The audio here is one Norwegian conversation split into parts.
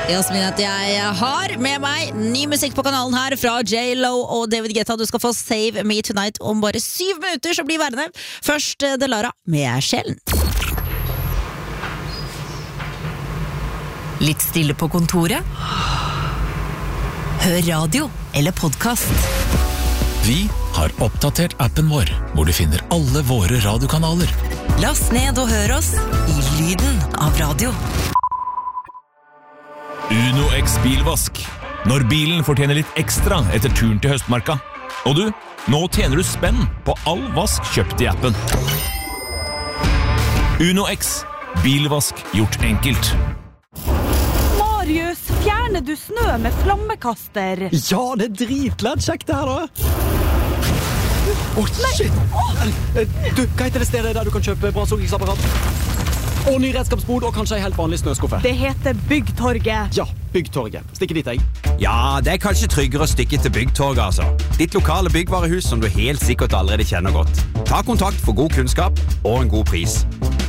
Jasmin, at jeg har med meg ny musikk på kanalen her fra J.Lo og David Guetta. Du skal få Save Me Tonight om bare 7 minutter, så bli værende. Først Delara med Sjelen. Litt stille på kontoret? Hør radio eller podcast. Vi har oppdatert appen vår, hvor du finner alle våre radiokanaler. Last ned og hør oss i lyden av radio. Uno X bilvask. Når bilen fortjener litt ekstra etter turen til høstmarka. Og du, nå tjener du spenn på all vask kjøpt i appen. Uno X. Bilvask gjort enkelt. Marius, fjerner du snø med flammekaster? Ja, det dritlett kjekt det her da. Shit. Du, hva heter det stedet der du kan kjøpe brannslukningsapparat? Og ny redskapsbod, og kanskje en helt vanlig snøskuffe. Det heter Byggtorget. Ja, Byggtorget. Stikker dit, jeg. Ja, det kanskje tryggere å stikke til Byggtorget, altså. Ditt lokale byggvarehus som du helt sikkert allerede kjenner godt. Ta kontakt for god kunnskap og en god pris.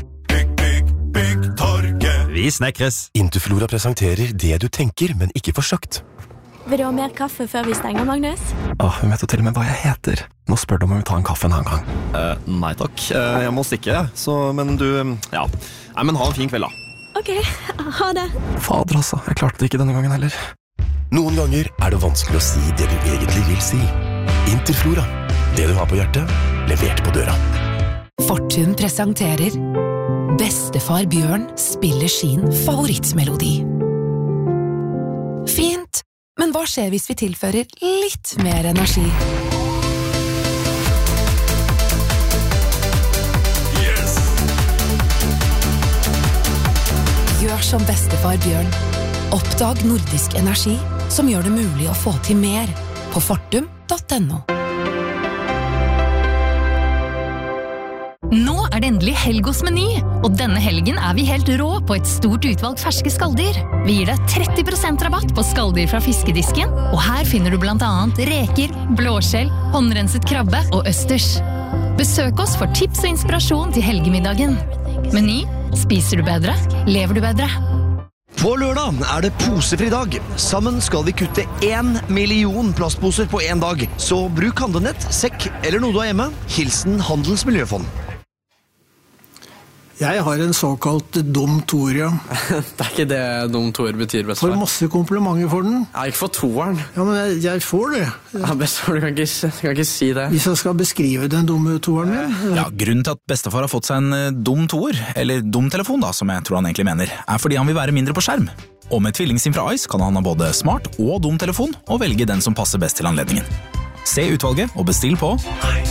Byggtorget. Vi snekres. Interflora presenterer det du tenker, men ikke for sagt. Vil du ha mer kaffe før vi stenger, Magnus? Hun vet jo til og med hva jeg heter. Nå spør du om jeg vil ta en kaffe en annen gang. Nei takk, jeg må stikke, men du, ja. Nei, men ha en fin kveld da. Ok, ha det. Fader altså, jeg klarte det ikke denne gangen heller. Noen ganger er det vanskelig å si det du egentlig vil si. Interflora, det du har på hjertet, levert på døra. Fortun presenterer Bestefar Bjørn spiller sin favorittmelodi. Fint, men hva skjer hvis vi tilfører litt mer energi? Gjør som bestefar Bjørn. Oppdag nordisk energi som gjør det mulig å få til mer på fortum.no. Nå er det endelig helg hos Meny, og denne helgen er vi helt rå på et stort utvalg ferske skalldyr. Vi gir deg 30% rabatt på skalldyr fra fiskedisken, og her finner du blant annet reker, blåskjell, håndrenset krabbe og østers. Besøk oss for tips og inspirasjon til helgemiddagen. Meny, spiser du bedre, lever du bedre. På lørdag er det posefri dag. Sammen skal vi kutte 1 million plastposer på en dag. Så bruk handlenett, sekk eller noe du har hjemme. Hilsen Handels Miljøfond. Jeg har en såkalt dum toer, ja. Det er ikke det dum toer betyr, bestefar. Får masse komplimenter for den. Ja, ikke for toeren. Ja, men jeg får det. Ja, bestefar, du kan ikke si det. Hvis jeg skal beskrive den dumme toeren min. Ja, grunnen til at bestefar har fått seg en dum toer, eller dum telefon da, som jeg tror han egentlig mener, er fordi han vil være mindre på skjerm. Og med tvillingsim fra Ice kan han ha både smart og dum telefon, og velge den som passer best til anledningen. Se utvalget og bestill på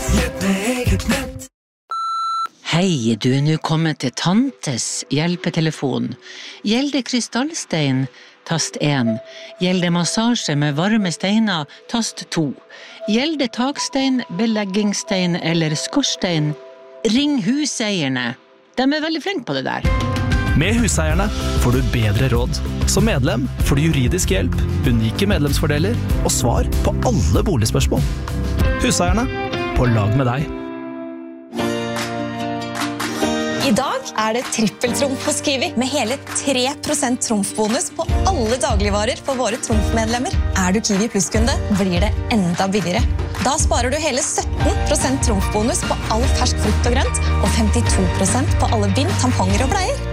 Hei, du er nå kommet til Tantes hjelpetelefon. Gjelder krystallstein, tast 1. Gjelder massasje med varme steiner, tast 2. Gjelder takstein, beleggingsstein eller skorstein, ring huseierne. De er veldig flinke på det der. Med Huseierne får du bedre råd. Som medlem får du juridisk hjelp, unike medlemsfordeler og svar på alle boligspørsmål. Huseierne, på lag med deg. I dag er det trippeltrumf hos Kiwi, med hele 3% trumfbonus på alle dagligvarer for våre trumfmedlemmer. Er du Kiwi Plus-kunde, blir det enda billigere. Da sparer du hele 17% trumfbonus på all fersk frukt og grønt, og 52% på alle bind, tamponger og bleier.